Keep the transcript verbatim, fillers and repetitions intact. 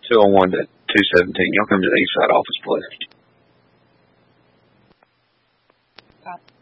two oh one to two seventeen. Y'all come to the East Side office, please. Got